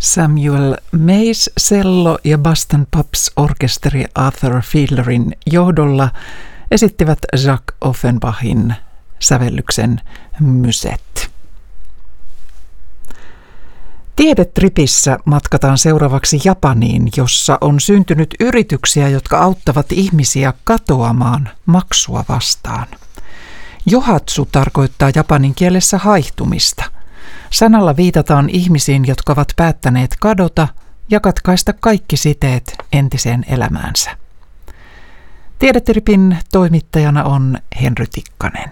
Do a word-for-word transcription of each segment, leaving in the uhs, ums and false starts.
Samuel Mays cello ja Boston Pops orkesteri Arthur Fiedlerin johdolla esittivät Jacques Offenbachin sävellyksen Musette. Tiedetripissä matkataan seuraavaksi Japaniin, jossa on syntynyt yrityksiä, jotka auttavat ihmisiä katoamaan maksua vastaan. Johatsu tarkoittaa japanin kielessä haihtumista. Sanalla viitataan ihmisiin, jotka ovat päättäneet kadota ja katkaista kaikki siteet entiseen elämäänsä. Tiedetripin toimittajana on Henry Tikkanen.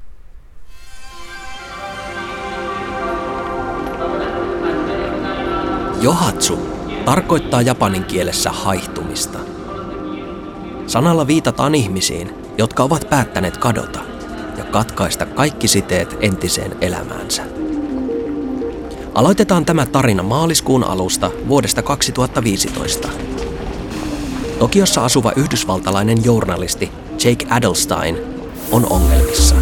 Johatsu tarkoittaa japanin kielessä haihtumista. Sanalla viitataan ihmisiin, jotka ovat päättäneet kadota ja katkaista kaikki siteet entiseen elämäänsä. Aloitetaan tämä tarina maaliskuun alusta vuodesta kaksituhattaviisitoista. Tokiossa asuva yhdysvaltalainen journalisti Jake Adelstein on ongelmissa.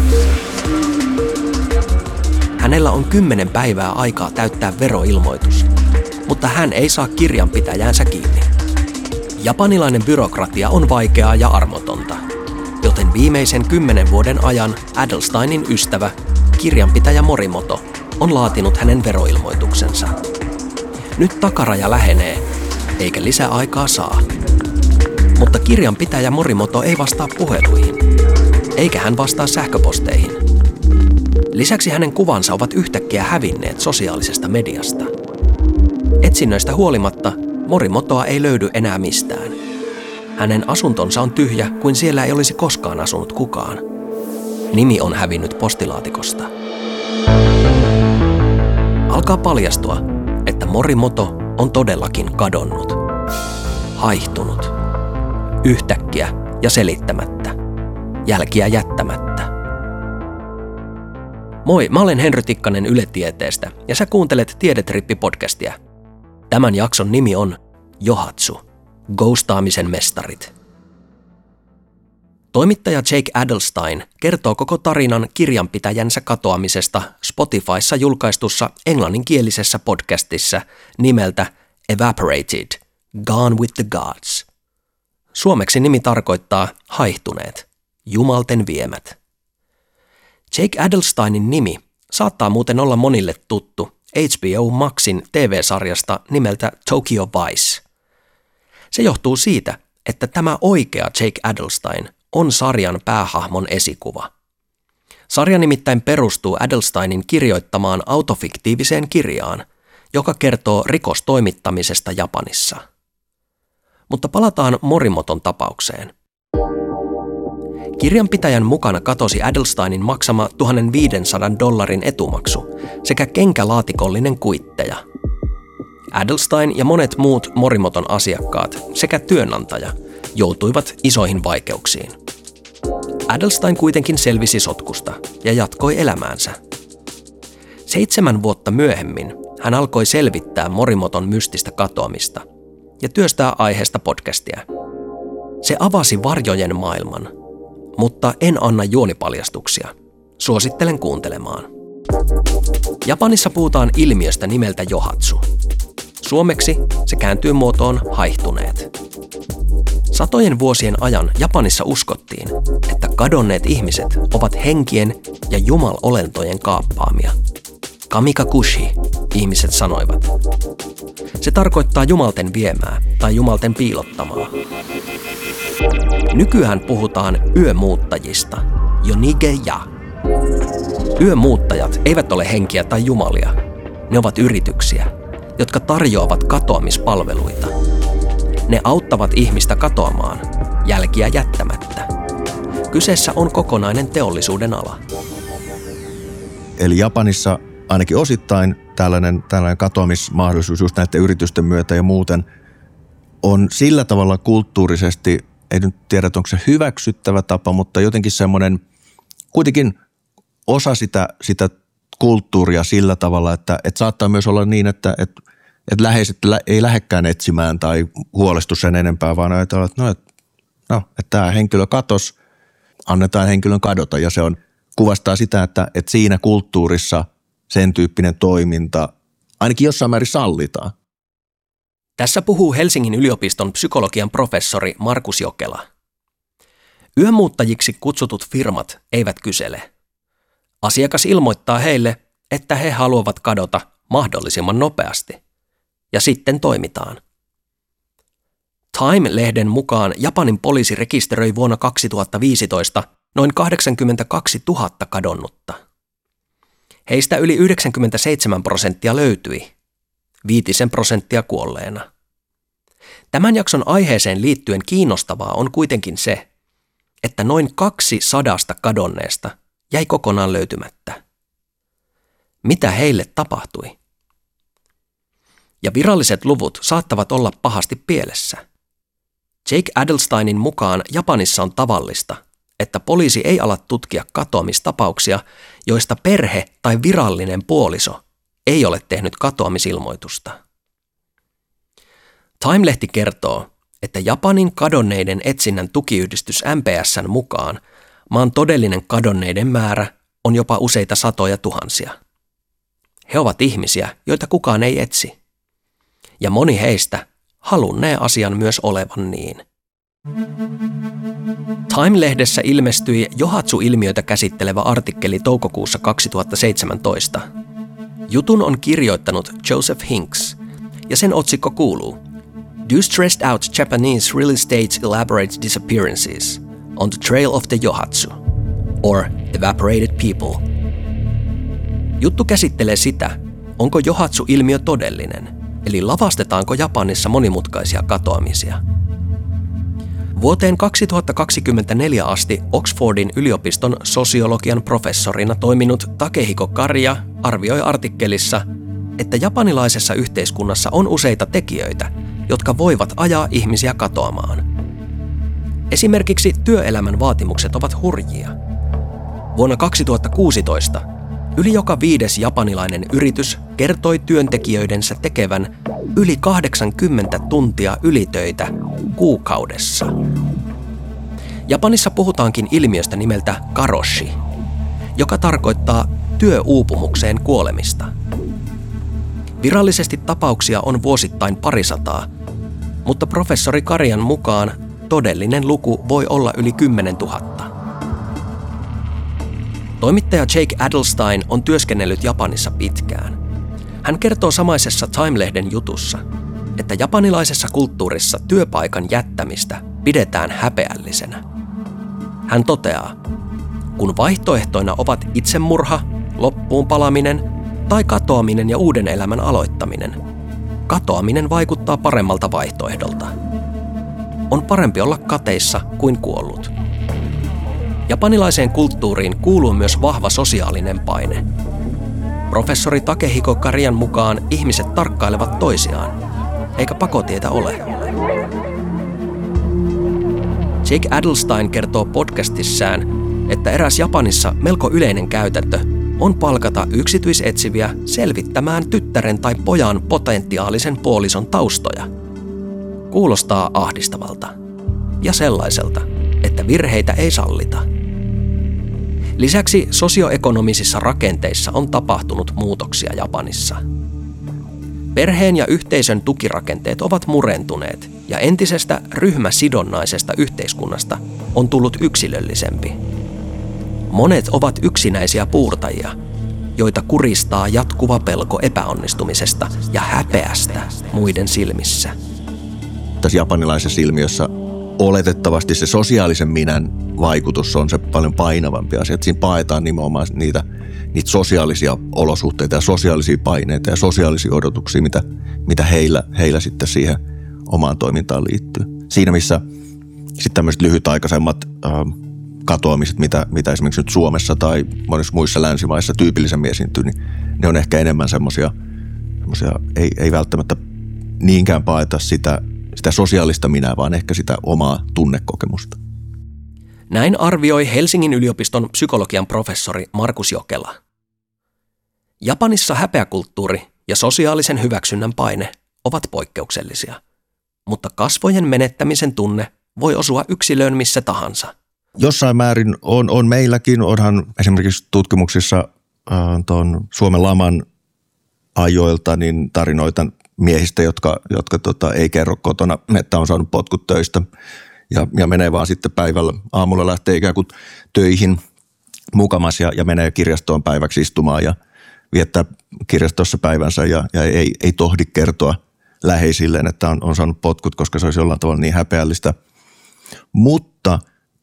Hänellä on kymmenen päivää aikaa täyttää veroilmoitus, mutta hän ei saa kirjanpitäjäänsä kiinni. Japanilainen byrokratia on vaikeaa ja armotonta, joten viimeisen kymmenen vuoden ajan Adelsteinin ystävä, kirjanpitäjä Morimoto, on laatinut hänen veroilmoituksensa. Nyt takaraja lähenee, eikä lisäaikaa saa. Mutta kirjanpitäjä Morimoto ei vastaa puheluihin, eikä hän vastaa sähköposteihin. Lisäksi hänen kuvansa ovat yhtäkkiä hävinneet sosiaalisesta mediasta. Etsinnöistä huolimatta Morimotoa ei löydy enää mistään. Hänen asuntonsa on tyhjä, kuin siellä ei olisi koskaan asunut kukaan. Nimi on hävinnyt postilaatikosta. Alkaa paljastua, että Morimoto on todellakin kadonnut. Haihtunut. Yhtäkkiä ja selittämättä. Jälkiä jättämättä. Moi, mä olen Henry Tikkanen Yle Tieteestä ja sä kuuntelet Tiedetrippi-podcastia. Tämän jakson nimi on Johatsu, ghostaamisen mestarit. Toimittaja Jake Adelstein kertoo koko tarinan kirjanpitäjänsä katoamisesta Spotifyssa julkaistussa englanninkielisessä podcastissa nimeltä Evaporated, Gone with the Gods. Suomeksi nimi tarkoittaa haihtuneet, jumalten viemät. Jake Adelsteinin nimi saattaa muuten olla monille tuttu H B O Maxin T V-sarjasta nimeltä Tokyo Vice. Se johtuu siitä, että tämä oikea Jake Adelstein on sarjan päähahmon esikuva. Sarja nimittäin perustuu Adelsteinin kirjoittamaan autofiktiiviseen kirjaan, joka kertoo rikostoimittamisesta Japanissa. Mutta palataan Morimoton tapaukseen. Kirjanpitäjän mukana katosi Adelsteinin maksama tuhatviisisataa dollarin etumaksu sekä kenkälaatikollinen kuitteja. Adelstein ja monet muut Morimoton asiakkaat sekä työnantaja joutuivat isoihin vaikeuksiin. Adelstein kuitenkin selvisi sotkusta ja jatkoi elämäänsä. Seitsemän vuotta myöhemmin hän alkoi selvittää Morimoton mystistä katoamista ja työstää aiheesta podcastia. Se avasi varjojen maailman, mutta en anna juonipaljastuksia. Suosittelen kuuntelemaan. Japanissa puhutaan ilmiöstä nimeltä Johatsu. Suomeksi se kääntyy muotoon haihtuneet. Satojen vuosien ajan Japanissa uskottiin, että kadonneet ihmiset ovat henkien ja jumalolentojen kaappaamia. Kamikakushi, ihmiset sanoivat. Se tarkoittaa jumalten viemää tai jumalten piilottamaa. Nykyään puhutaan yömuuttajista, yonige-ja. Yömuuttajat eivät ole henkiä tai jumalia. Ne ovat yrityksiä, jotka tarjoavat katoamispalveluita. Ne auttavat ihmistä katoamaan, jälkiä jättämättä. Kyseessä on kokonainen teollisuuden ala. Eli Japanissa ainakin osittain tällainen, tällainen katoamismahdollisuus just näiden yritysten myötä ja muuten on sillä tavalla kulttuurisesti, ei nyt tiedä, onko se hyväksyttävä tapa, mutta jotenkin semmoinen kuitenkin osa sitä, sitä kulttuuria sillä tavalla, että, että saattaa myös olla niin, että, että, että läheiset ei lähdekään etsimään tai huolestu sen enempää, vaan ajatellaan, että no, että, no, että tämä henkilö katosi, annetaan henkilön kadota ja se on, kuvastaa sitä, että, että siinä kulttuurissa sen tyyppinen toiminta ainakin jossain määrin sallitaan. Tässä puhuu Helsingin yliopiston psykologian professori Markus Jokela. Yömuuttajiksi kutsutut firmat eivät kysele. Asiakas ilmoittaa heille, että he haluavat kadota mahdollisimman nopeasti. Ja sitten toimitaan. Time-lehden mukaan Japanin poliisi rekisteröi vuonna kaksituhattaviisitoista noin kahdeksankymmentäkaksituhatta kadonnutta. Heistä yli yhdeksänkymmentäseitsemän prosenttia löytyi, viitisen prosenttia kuolleena. Tämän jakson aiheeseen liittyen kiinnostavaa on kuitenkin se, että noin kaksi sadasta kadonneesta jäi kokonaan löytymättä. Mitä heille tapahtui? Ja viralliset luvut saattavat olla pahasti pielessä. Jake Adelsteinin mukaan Japanissa on tavallista, että poliisi ei ala tutkia katoamistapauksia, joista perhe tai virallinen puoliso ei ole tehnyt katoamisilmoitusta. Time-lehti kertoo, että Japanin kadonneiden etsinnän tukiyhdistys M P S:n mukaan maan todellinen kadonneiden määrä on jopa useita satoja tuhansia. He ovat ihmisiä, joita kukaan ei etsi. Ja moni heistä halunnee asian myös olevan niin. Time-lehdessä ilmestyi Johatsu-ilmiötä käsittelevä artikkeli toukokuussa kaksituhattaseitsemäntoista. Jutun on kirjoittanut Joseph Hinks, ja sen otsikko kuuluu Do stressed out Japanese real estate elaborate disappearances on the trail of the Johatsu, or evaporated people. Juttu käsittelee sitä, onko Johatsu-ilmiö todellinen, eli lavastetaanko Japanissa monimutkaisia katoamisia. Vuoteen kaksituhattakaksikymmentäneljä asti Oxfordin yliopiston sosiologian professorina toiminut Takehiko Kariya arvioi artikkelissa, että japanilaisessa yhteiskunnassa on useita tekijöitä, jotka voivat ajaa ihmisiä katoamaan. Esimerkiksi työelämän vaatimukset ovat hurjia. Vuonna kaksituhattakuusitoista yli joka viides japanilainen yritys kertoi työntekijöidensä tekevän yli kahdeksankymmentä tuntia ylitöitä kuukaudessa. Japanissa puhutaankin ilmiöstä nimeltä karoshi, joka tarkoittaa työuupumukseen kuolemista. Virallisesti tapauksia on vuosittain parisataa, mutta professori Kariyan mukaan todellinen luku voi olla yli kymmenen tuhatta. Toimittaja Jake Adelstein on työskennellyt Japanissa pitkään. Hän kertoo samaisessa Time-lehden jutussa, että japanilaisessa kulttuurissa työpaikan jättämistä pidetään häpeällisenä. Hän toteaa, kun vaihtoehtoina ovat itsemurha, loppuun palaminen tai katoaminen ja uuden elämän aloittaminen, katoaminen vaikuttaa paremmalta vaihtoehdolta. On parempi olla kateissa kuin kuollut. Japanilaiseen kulttuuriin kuuluu myös vahva sosiaalinen paine. Professori Takehiko Kariyan mukaan ihmiset tarkkailevat toisiaan, eikä pakotietä ole. Jake Adelstein kertoo podcastissään, että eräs Japanissa melko yleinen käytäntö on palkata yksityisetsiviä selvittämään tyttären tai pojan potentiaalisen puolison taustoja. Kuulostaa ahdistavalta ja sellaiselta, että virheitä ei sallita. Lisäksi sosioekonomisissa rakenteissa on tapahtunut muutoksia Japanissa. Perheen ja yhteisön tukirakenteet ovat murentuneet ja entisestä ryhmäsidonnaisesta yhteiskunnasta on tullut yksilöllisempi. Monet ovat yksinäisiä puurtajia, joita kuristaa jatkuva pelko epäonnistumisesta ja häpeästä muiden silmissä. Tässä japanilaisessa ilmiössä oletettavasti se sosiaalisen minän vaikutus on se paljon painavampi asia. Että siinä paetaan nimenomaan niitä, niitä sosiaalisia olosuhteita ja sosiaalisia paineita ja sosiaalisia odotuksia, mitä, mitä heillä, heillä sitten siihen omaan toimintaan liittyy. Siinä missä sitten tämmöiset lyhytaikaisemmat äh, katoamiset, mitä, mitä esimerkiksi nyt Suomessa tai monissa muissa länsimaissa tyypillisemmin esiintyy, niin ne on ehkä enemmän semmoisia, ei, ei välttämättä niinkään paeta sitä, sitä sosiaalista minää, vaan ehkä sitä omaa tunnekokemusta. Näin arvioi Helsingin yliopiston psykologian professori Markus Jokela. Japanissa häpeäkulttuuri ja sosiaalisen hyväksynnän paine ovat poikkeuksellisia, mutta kasvojen menettämisen tunne voi osua yksilöön missä tahansa. Jossain määrin on, on meilläkin, onhan esimerkiksi tutkimuksissa äh, tuon Suomen laman ajoilta niin tarinoita miehistä, jotka, jotka tota, ei kerro kotona, että on saanut potkut töistä ja, ja menee vaan sitten päivällä. Aamulla lähtee ikään kuin töihin mukamas ja, ja menee kirjastoon päiväksi istumaan ja viettää kirjastossa päivänsä ja, ja ei, ei tohdi kertoa läheisilleen, että on, on saanut potkut, koska se olisi jollain tavalla niin häpeällistä. Mutta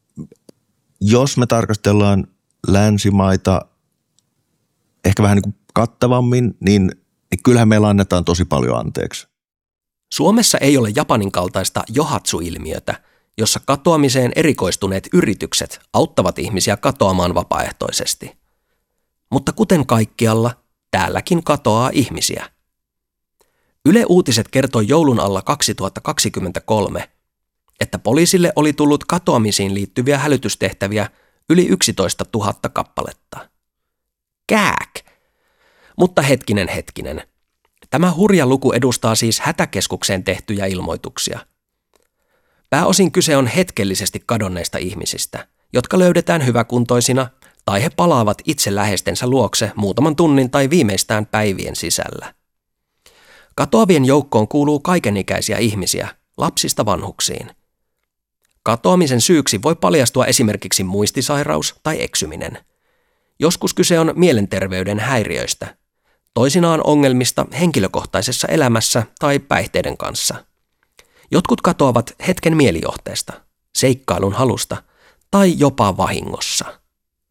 jos me tarkastellaan länsimaita ehkä vähän niin kuin kattavammin, niin, niin kyllähän meillä annetaan tosi paljon anteeksi. Suomessa ei ole Japanin kaltaista johatsu-ilmiötä, jossa katoamiseen erikoistuneet yritykset auttavat ihmisiä katoamaan vapaaehtoisesti. Mutta kuten kaikkialla, täälläkin katoaa ihmisiä. Yle Uutiset kertoi joulun alla kaksituhattakaksikymmentäkolme, että poliisille oli tullut katoamisiin liittyviä hälytystehtäviä yli yksitoista tuhatta kappaletta. Kääk! Mutta hetkinen hetkinen. Tämä hurja luku edustaa siis hätäkeskukseen tehtyjä ilmoituksia. Pääosin kyse on hetkellisesti kadonneista ihmisistä, jotka löydetään hyväkuntoisina tai he palaavat itse läheistensä luokse muutaman tunnin tai viimeistään päivien sisällä. Katoavien joukkoon kuuluu kaikenikäisiä ihmisiä, lapsista vanhuksiin. Katoamisen syyksi voi paljastua esimerkiksi muistisairaus tai eksyminen. Joskus kyse on mielenterveyden häiriöistä, toisinaan ongelmista henkilökohtaisessa elämässä tai päihteiden kanssa. Jotkut katoavat hetken mielijohteesta, seikkailun halusta tai jopa vahingossa.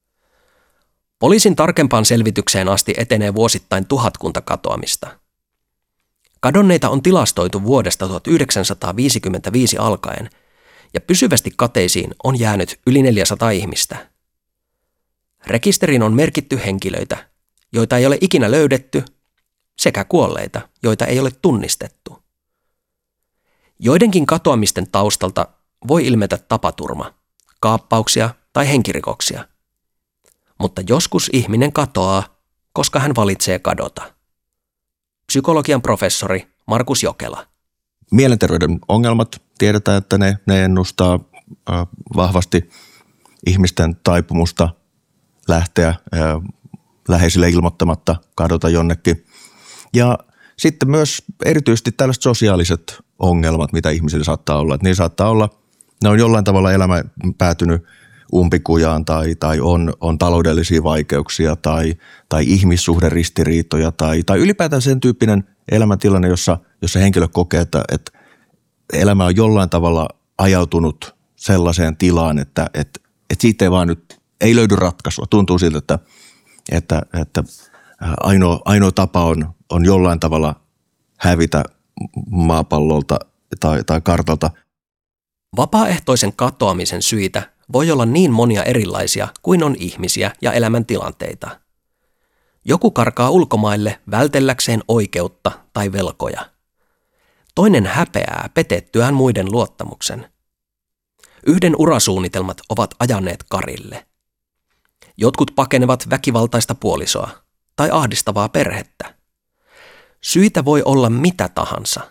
Poliisin tarkempaan selvitykseen asti etenee vuosittain tuhatkunta katoamista. Kadonneita on tilastoitu vuodesta tuhatyhdeksänsataaviisikymmentäviisi alkaen ja pysyvästi kateisiin on jäänyt yli neljäsataa ihmistä. Rekisteriin on merkitty henkilöitä, joita ei ole ikinä löydetty, sekä kuolleita, joita ei ole tunnistettu. Joidenkin katoamisten taustalta voi ilmetä tapaturma, kaappauksia tai henkirikoksia. Mutta joskus ihminen katoaa, koska hän valitsee kadota. Psykologian professori Markus Jokela. Mielenterveyden ongelmat, tiedetään, että ne, ne ennustaa äh, vahvasti ihmisten taipumusta lähteä äh, läheisille ilmoittamatta, kadota jonnekin. Ja sitten myös erityisesti tällaiset sosiaaliset ongelmat, mitä ihmisillä saattaa olla. Että niin saattaa olla, ne on jollain tavalla elämä päätynyt umpikujaan tai, tai on, on taloudellisia vaikeuksia tai, tai ihmissuhderistiriitoja tai, tai ylipäätään sen tyyppinen elämäntilanne, jossa, jossa henkilö kokee, että, että elämä on jollain tavalla ajautunut sellaiseen tilaan, että, että, että siitä ei vaan nyt ei löydy ratkaisua. Tuntuu siltä, että, että, että ainoa, ainoa tapa on, on jollain tavalla hävitä maapallolta tai, tai kartalta. Vapaaehtoisen katoamisen syitä voi olla niin monia erilaisia kuin on ihmisiä ja elämäntilanteita. Joku karkaa ulkomaille vältelläkseen oikeutta tai velkoja. Toinen häpeää petettyään muiden luottamuksen. Yhden urasuunnitelmat ovat ajaneet karille. Jotkut pakenevat väkivaltaista puolisoa tai ahdistavaa perhettä. Syitä voi olla mitä tahansa.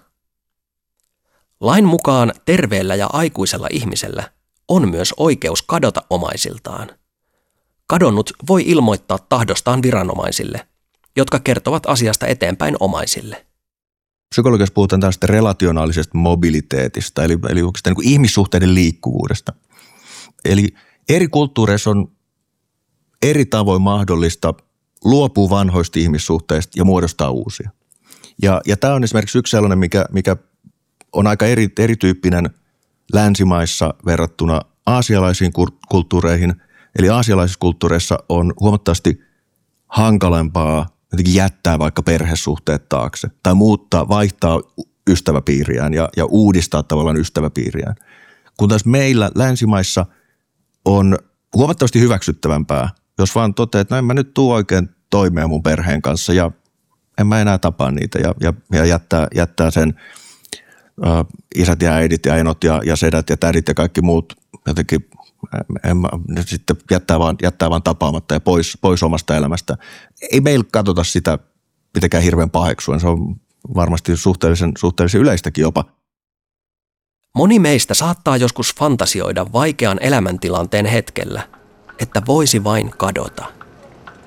Lain mukaan terveellä ja aikuisella ihmisellä on myös oikeus kadota omaisiltaan. Kadonnut voi ilmoittaa tahdostaan viranomaisille, jotka kertovat asiasta eteenpäin omaisille. Psykologiassa puhutaan tällaista relationaalisesta mobiliteetista, eli, eli oikeastaan niin kuin ihmissuhteiden liikkuvuudesta. Eli eri kulttuureissa on eri tavoin mahdollista luopua vanhoista ihmissuhteista ja muodostaa uusia. Ja, ja tämä on esimerkiksi yksi sellainen, mikä, mikä on aika eri, erityyppinen länsimaissa verrattuna aasialaisiin kulttuureihin. Eli aasialaisissa kulttuureissa on huomattavasti hankalempaa jotenkin jättää vaikka perhesuhteet taakse tai muuttaa, vaihtaa ystäväpiiriään ja, ja uudistaa tavallaan ystäväpiiriään. Kun taas meillä länsimaissa on huomattavasti hyväksyttävämpää, jos vaan toteaa, että no en mä nyt tuu oikein toimeen mun perheen kanssa ja en mä enää tapaa niitä ja, ja, ja jättää, jättää sen ä, isät ja äidit ja enot ja, ja sedät ja tädit ja kaikki muut jotenkin en mä, sitten jättää vaan, jättää vaan tapaamatta ja pois, pois omasta elämästä. Ei meillä katsota sitä mitenkään hirveän paheksuen, se on varmasti suhteellisen, suhteellisen yleistäkin jopa. Moni meistä saattaa joskus fantasioida vaikean elämäntilanteen hetkellä, että voisi vain kadota.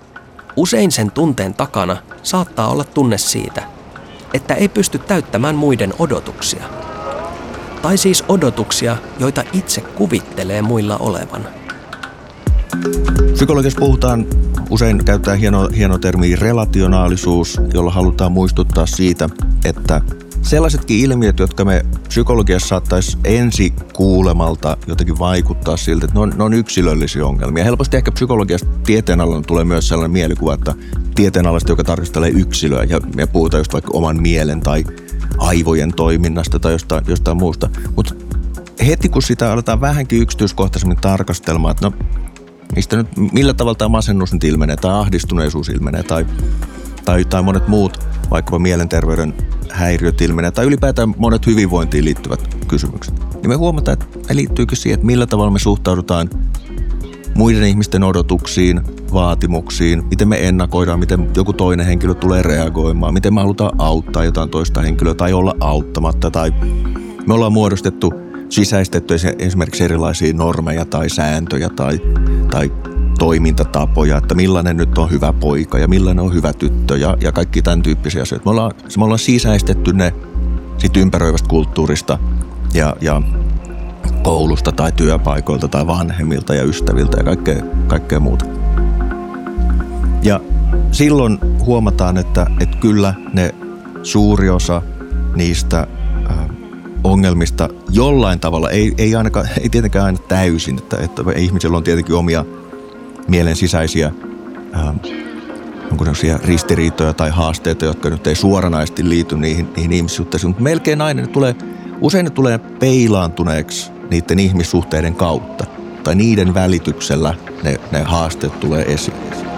Usein sen tunteen takana saattaa olla tunne siitä, että ei pysty täyttämään muiden odotuksia. Tai siis odotuksia, joita itse kuvittelee muilla olevan. Psykologiassa puhutaan, usein käytetään hieno, hieno termi relationaalisuus, jolla halutaan muistuttaa siitä, että sellaisetkin ilmiöt, jotka me psykologiassa saattaisi ensi kuulemalta jotenkin vaikuttaa siltä, että ne on, ne on yksilöllisiä ongelmia. Helposti ehkä psykologiasta tieteenalalla tulee myös sellainen mielikuva, että tieteenalasta, joka tarkastelee yksilöä ja me puhutaan just vaikka oman mielen tai aivojen toiminnasta tai jostain, jostain muusta. Mutta heti kun sitä aletaan vähänkin yksityiskohtaisemmin tarkastelemaan, että no mistä nyt, millä tavalla tämä masennus nyt ilmenee tai ahdistuneisuus ilmenee tai, tai, tai monet muut vaikkapa mielenterveyden häiriöt ilmenee tai ylipäätään monet hyvinvointiin liittyvät kysymykset. Niin me huomataan, että me liittyykin siihen, että millä tavalla me suhtaudutaan muiden ihmisten odotuksiin, vaatimuksiin, miten me ennakoidaan, miten joku toinen henkilö tulee reagoimaan, miten me halutaan auttaa jotain toista henkilöä tai olla auttamatta. Tai me ollaan muodostettu, sisäistetty esimerkiksi erilaisia normeja tai sääntöjä tai, tai toimintatapoja, että millainen nyt on hyvä poika ja millainen on hyvä tyttö ja, ja kaikki tämän tyyppisiä asioita. Me ollaan, me ollaan sisäistetty ne sit ympäröivästä kulttuurista ja, ja koulusta tai työpaikoilta tai vanhemmilta ja ystäviltä ja kaikkea, kaikkea muuta. Ja silloin huomataan, että, että kyllä ne suuri osa niistä äh, ongelmista jollain tavalla, ei, ei, ainakaan, ei tietenkään aina täysin, että, että ihmisillä on tietenkin omia mielen sisäisiä äh, onko sellaisia ristiriitoja tai haasteita, jotka nyt ei suoranaisesti liity niihin, niihin ihmissuhteisiin, mutta melkein aina ne tulee, usein ne tulee peilaantuneeksi niiden ihmissuhteiden kautta tai niiden välityksellä ne, ne haasteet tulee esiin.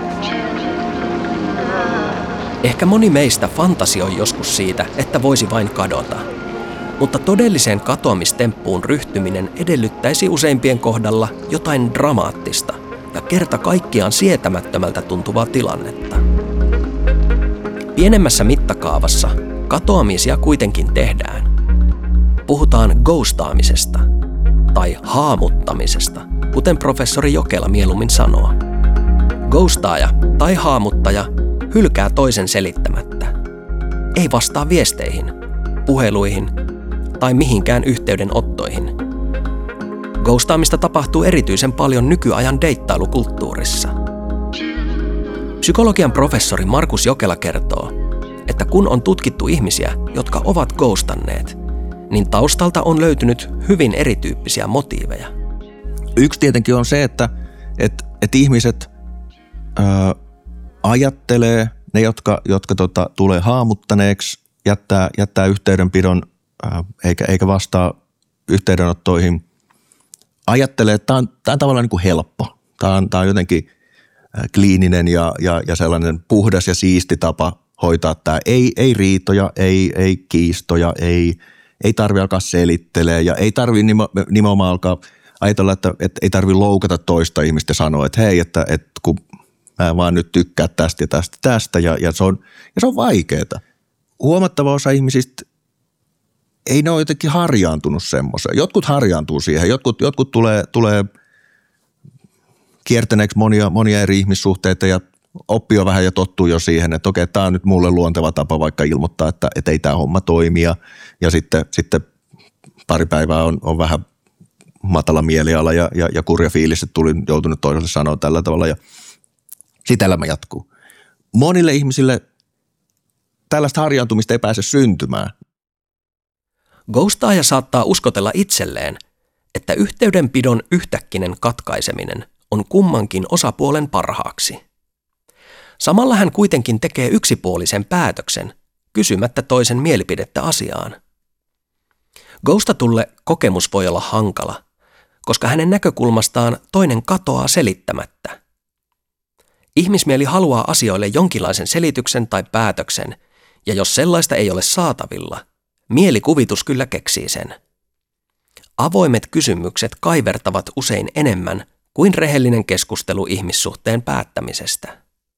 Ehkä moni meistä fantasioi joskus siitä, että voisi vain kadota. Mutta todelliseen katoamistemppuun ryhtyminen edellyttäisi useimpien kohdalla jotain dramaattista ja kerta kaikkiaan sietämättömältä tuntuvaa tilannetta. Pienemmässä mittakaavassa katoamisia kuitenkin tehdään. Puhutaan ghostaamisesta tai haamuttamisesta, kuten professori Jokela mieluummin sanoo. Ghostaaja tai haamuttaja hylkää toisen selittämättä. Ei vastaa viesteihin, puheluihin tai mihinkään yhteydenottoihin. Ghostaamista tapahtuu erityisen paljon nykyajan deittailukulttuurissa. Psykologian professori Markus Jokela kertoo, että kun on tutkittu ihmisiä, jotka ovat ghostanneet, niin taustalta on löytynyt hyvin erityyppisiä motiiveja. Yksi tietenkin on se, että, että, että ihmiset ää, ajattelee, ne jotka, jotka tota, tulee haamuttaneeksi, jättää, jättää yhteydenpidon ää, eikä, eikä vastaa yhteydenottoihin, ajattelee, että tämä on, tämä on tavallaan niin kuin helppo. Tämä on, tämä on jotenkin kliininen ja, ja, ja sellainen puhdas ja siisti tapa hoitaa tämä. Ei, ei riitoja, ei, ei kiistoja, ei, ei tarvitse alkaa selittelee ja ei tarvitse nimenomaan alkaa ajatella, että, että ei tarvitse loukata toista ihmistä ja sanoa, että hei, että, että kun mä vaan nyt tykkään tästä ja tästä tästä ja, ja, se, on, ja se on vaikeaa. Huomattava osa ihmisistä ei ne ole jotenkin harjaantunut semmoiseen. Jotkut harjaantuu siihen, jotkut, jotkut tulee, tulee kiertäneeksi monia, monia eri ihmissuhteita ja oppii jo vähän ja tottuu jo siihen, että okei, tämä on nyt mulle luonteva tapa vaikka ilmoittaa, että, että ei tämä homma toimia. Ja sitten, sitten pari päivää on, on vähän matala mieliala ja, ja, ja kurja fiilis, että tuli joutunut toiselle sanoa tällä tavalla ja sitten elämä jatkuu. Monille ihmisille tällaista harjaantumista ei pääse syntymään. Ghostaaja saattaa uskotella itselleen, että yhteydenpidon yhtäkkinen katkaiseminen on kummankin osapuolen parhaaksi. Samalla hän kuitenkin tekee yksipuolisen päätöksen, kysymättä toisen mielipidettä asiaan. Ghostatulle kokemus voi olla hankala, koska hänen näkökulmastaan toinen katoaa selittämättä. Ihmismieli haluaa asioille jonkinlaisen selityksen tai päätöksen, ja jos sellaista ei ole saatavilla, mielikuvitus kyllä keksii sen. Avoimet kysymykset kaivertavat usein enemmän kuin rehellinen keskustelu ihmissuhteen päättämisestä.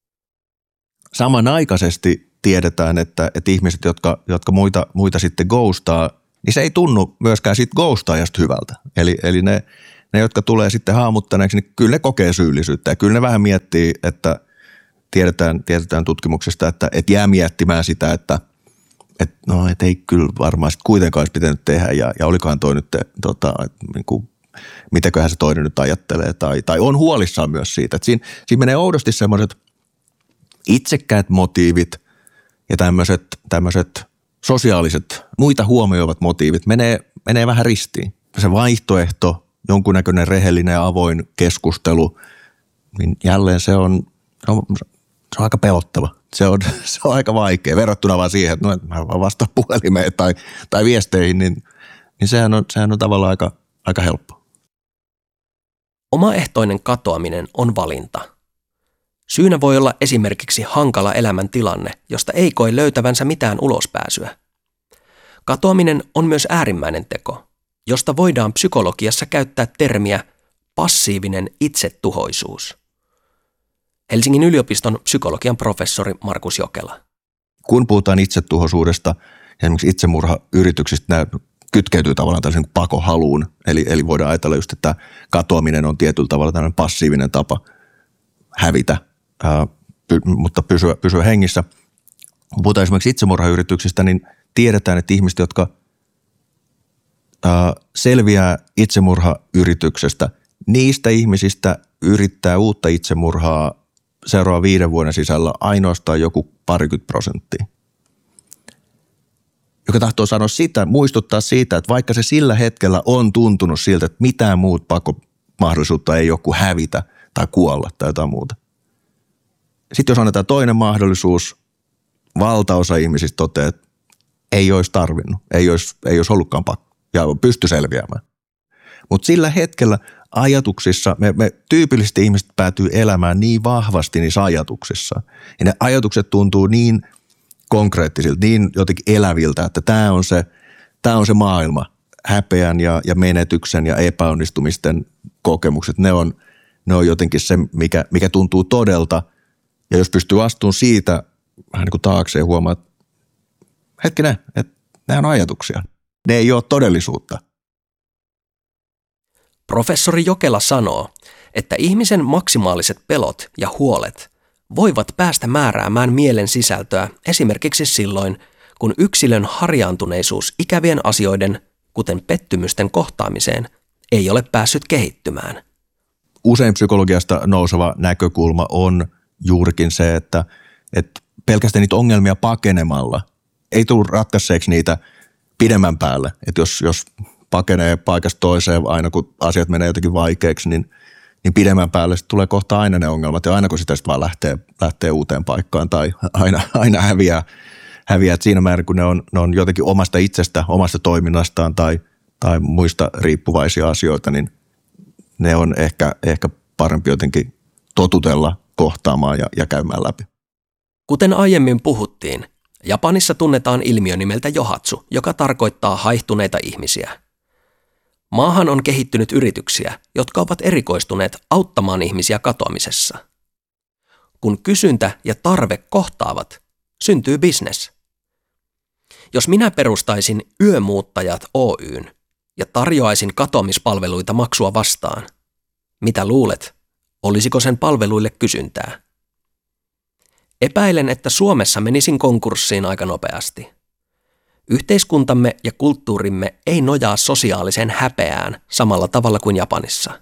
Samanaikaisesti tiedetään, että, että ihmiset, jotka, jotka muita, muita sitten ghostaa, niin se ei tunnu myöskään siitä ghostaajasta hyvältä. Eli, eli ne, ne, jotka tulee sitten haamuttaneeksi, niin kyllä ne kokee syyllisyyttä ja kyllä ne vähän miettii, että tiedetään, tiedetään tutkimuksesta, että et jää miettimään sitä, että et, no, et ei kyllä varmaan kuitenkaan olisi pitänyt tehdä ja, ja olikohan toi nyt, tota, niin kuin, mitäköhän se toinen nyt ajattelee tai, tai on huolissaan myös siitä. Että siinä, siinä menee oudosti semmoiset itsekkäät motiivit ja tämmöiset, tämmöiset sosiaaliset, muita huomioivat motiivit menee, menee vähän ristiin. Se vaihtoehto, jonkunnäköinen rehellinen ja avoin keskustelu, niin jälleen se on, se on, se on aika pelottava. Se on, se on aika vaikea verrattuna vaan siihen, että no, mä vaan vastaan puhelimeen tai, tai viesteihin, niin, niin sehän, on, sehän on tavallaan aika, aika helppo. Omaehtoinen katoaminen on valinta. Syynä voi olla esimerkiksi hankala elämäntilanne, josta ei koe löytävänsä mitään ulospääsyä. Katoaminen on myös äärimmäinen teko, josta voidaan psykologiassa käyttää termiä passiivinen itsetuhoisuus. Helsingin yliopiston psykologian professori Markus Jokela. Kun puhutaan itsetuhoisuudesta ja esimerkiksi itsemurhayrityksistä, nämä kytkeytyy tavallaan tällaisen pakohaluun. Eli, eli voidaan ajatella just, että katoaminen on tietyllä tavalla tällainen passiivinen tapa hävitä, ää, py, mutta pysyä, pysyä hengissä. Kun puhutaan esimerkiksi itsemurhayrityksistä, niin tiedetään, että ihmiset, jotka ää, selviää itsemurhayrityksestä, niistä ihmisistä yrittää uutta itsemurhaa seuraavan viiden vuoden sisällä ainoastaan joku parikymmentä prosenttia. Joka tahtoo sanoa sitä, muistuttaa siitä, että vaikka se sillä hetkellä on tuntunut siltä, että mitään muut pakomahdollisuutta ei ole kuin hävitä tai kuolla tai jotain muuta. Sitten jos annetaan toinen mahdollisuus, valtaosa ihmisistä toteaa, että ei olisi tarvinnut, ei olisi, ei olisi ollutkaan pakko ja pysty selviämään. Mutta sillä hetkellä ajatuksissa, me, me tyypillisesti ihmiset päätyy elämään niin vahvasti niissä ajatuksissa. Ja ne ajatukset tuntuu niin konkreettisilta, niin jotenkin eläviltä, että tämä on se, tämä on se maailma. Häpeän ja, ja menetyksen ja epäonnistumisten kokemukset, ne on, ne on jotenkin se, mikä, mikä tuntuu todelta. Ja jos pystyy astumaan siitä vähän niin kuin taakse ja huomaa, että hetkinen, että nämä on ajatuksia. Ne ei ole todellisuutta. Professori Jokela sanoo, että ihmisen maksimaaliset pelot ja huolet voivat päästä määräämään mielen sisältöä esimerkiksi silloin, kun yksilön harjaantuneisuus ikävien asioiden, kuten pettymysten kohtaamiseen, ei ole päässyt kehittymään. Usein psykologiasta nouseva näkökulma on juurikin se, että, että pelkästään niitä ongelmia pakenemalla ei tule ratkaiseeksi niitä pidemmän päälle. Että jos, jos pakenee paikasta toiseen aina, kun asiat menee jotenkin vaikeaksi, niin, niin pidemmän päälle tulee kohta aina ne ongelmat. Ja aina kun sitä sitten vaan lähtee, lähtee uuteen paikkaan tai aina, aina häviää, häviää. Että siinä määrin, kun ne on, ne on jotenkin omasta itsestä, omasta toiminnastaan tai, tai muista riippuvaisia asioita, niin ne on ehkä, ehkä parempi jotenkin totutella kohtaamaan ja, ja käymään läpi. Kuten aiemmin puhuttiin, Japanissa tunnetaan ilmiö nimeltä johatsu, joka tarkoittaa haihtuneita ihmisiä. Maahan on kehittynyt yrityksiä, jotka ovat erikoistuneet auttamaan ihmisiä katoamisessa. Kun kysyntä ja tarve kohtaavat, syntyy bisnes. Jos minä perustaisin Yömuuttajat Oy:n ja tarjoaisin katoamispalveluita maksua vastaan, mitä luulet, olisiko sen palveluille kysyntää? Epäilen, että Suomessa menisin konkurssiin aika nopeasti. Yhteiskuntamme ja kulttuurimme ei nojaa sosiaaliseen häpeään samalla tavalla kuin Japanissa.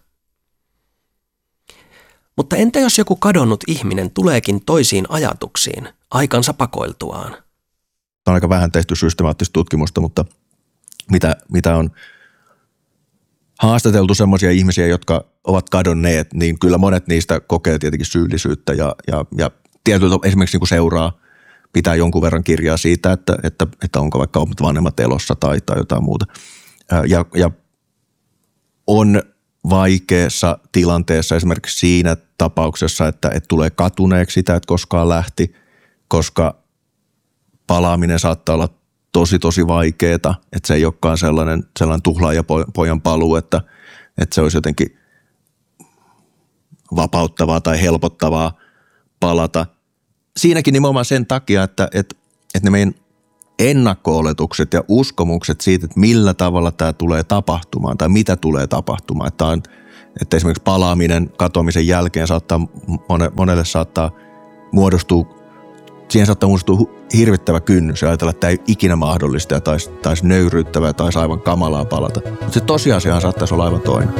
Mutta entä jos joku kadonnut ihminen tuleekin toisiin ajatuksiin aikansa pakoiltuaan? On aika vähän tehty systemaattista tutkimusta, mutta mitä, mitä on haastateltu semmoisia ihmisiä, jotka ovat kadonneet, niin kyllä monet niistä kokee tietenkin syyllisyyttä ja, ja, ja tietyllä esimerkiksi niin kuin seuraa, pitää jonkun verran kirjaa siitä, että, että, että onko vaikka omat vanhemmat elossa tai, tai jotain muuta. Ja, ja on vaikeassa tilanteessa esimerkiksi siinä tapauksessa, että, että tulee katuneeksi sitä, että koskaan lähti, koska palaaminen saattaa olla tosi, tosi vaikeaa, että se ei olekaan sellainen, sellainen tuhlaajapojan paluu, että, että se olisi jotenkin vapauttavaa tai helpottavaa palata. Siinäkin nimenomaan sen takia, että, että, että ne meidän ennakko-oletukset ja uskomukset siitä, että millä tavalla tämä tulee tapahtumaan tai mitä tulee tapahtumaan. Että, on, että esimerkiksi palaaminen katoamisen jälkeen saattaa, monelle saattaa muodostuu, siihen saattaa muodostua hirvittävä kynnys ja ajatella, että tämä ei ikinä mahdollista ja taisi, taisi nöyryyttävää tai taisi aivan kamalaa palata. Mutta se tosiasiahan saattaisi olla aivan toinen.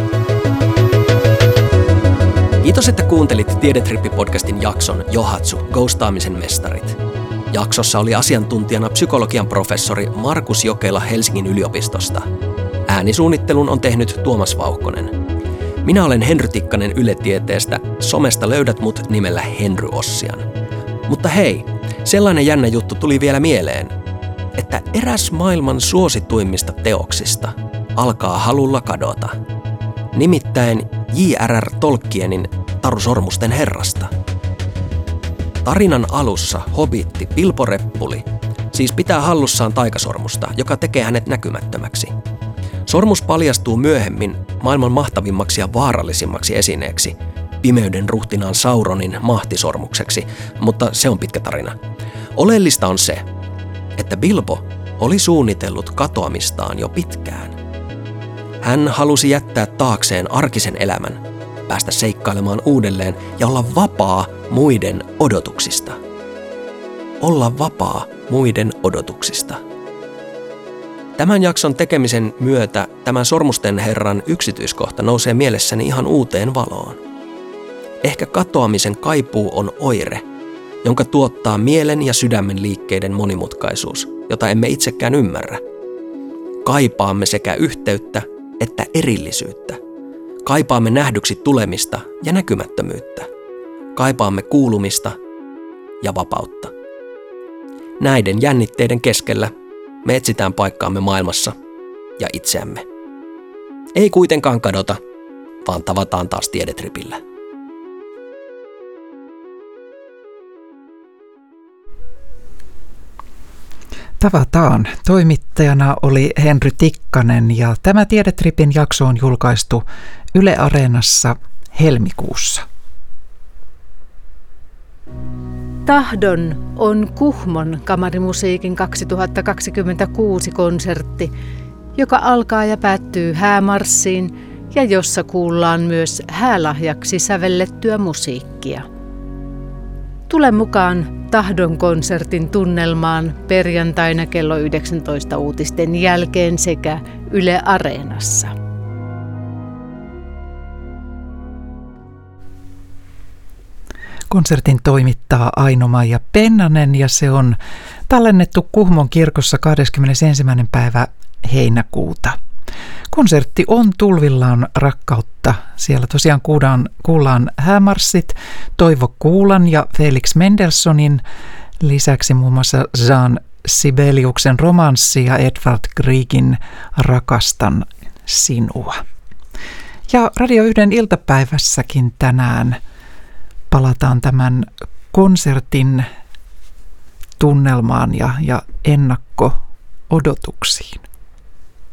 Kiitos, että kuuntelit Tiedetrippi-podcastin jakson Johatsu, ghostaamisen mestarit. Jaksossa oli asiantuntijana psykologian professori Markus Jokela Helsingin yliopistosta. Äänisuunnittelun on tehnyt Tuomas Vauhkonen. Minä olen Henry Tikkanen Yle Tieteestä. Somesta löydät mut nimellä Henry Ossian. Mutta hei, sellainen jännä juttu tuli vielä mieleen, että eräs maailman suosituimmista teoksista alkaa halulla kadota. Nimittäin J R R Tolkienin Taru Sormusten herrasta. Tarinan alussa hobitti Bilbo Reppuli siis pitää hallussaan taikasormusta, joka tekee hänet näkymättömäksi. Sormus paljastuu myöhemmin maailman mahtavimmaksi ja vaarallisimmaksi esineeksi, pimeyden ruhtinaan Sauronin mahtisormukseksi, mutta se on pitkä tarina. Oleellista on se, että Bilbo oli suunnitellut katoamistaan jo pitkään. Hän halusi jättää taakseen arkisen elämän, päästä seikkailemaan uudelleen ja olla vapaa muiden odotuksista. Olla vapaa muiden odotuksista. Tämän jakson tekemisen myötä tämä Sormusten herran yksityiskohta nousee mielessäni ihan uuteen valoon. Ehkä katoamisen kaipuu on oire, jonka tuottaa mielen ja sydämen liikkeiden monimutkaisuus, jota emme itsekään ymmärrä. Kaipaamme sekä yhteyttä että erillisyyttä. Kaipaamme nähdyksi tulemista ja näkymättömyyttä. Kaipaamme kuulumista ja vapautta. Näiden jännitteiden keskellä me etsitään paikkaamme maailmassa ja itseämme. Ei kuitenkaan kadota, vaan tavataan taas Tiedetripillä. Tavataan. Toimittajana oli Henry Tikkanen ja tämä Tiedetripin jakso on julkaistu Yle Areenassa helmikuussa. Tahdon on Kuhmon kamarimusiikin kaksituhattakaksikymmentäkuusi konsertti, joka alkaa ja päättyy häämarssiin ja jossa kuullaan myös häälahjaksi sävellettyä musiikkia. Tule mukaan Tahdon konsertin tunnelmaan perjantaina kello yhdeksäntoista uutisten jälkeen sekä Yle Areenassa. Konsertin toimittaa Aino-Maija Pennanen ja se on tallennettu Kuhmon kirkossa kahdeskymmenesensimmäinen päivä heinäkuuta. Konsertti on tulvillaan rakkautta. Siellä tosiaan kuullaan, kuullaan häämarssit Toivo Kuulan ja Felix Mendelssohnin, lisäksi muun muassa Jean Sibeliuksen romanssi ja Edvard Griegin Rakastan sinua. Ja Radio yhden iltapäivässäkin tänään palataan tämän konsertin tunnelmaan ja, ja ennakko-odotuksiin.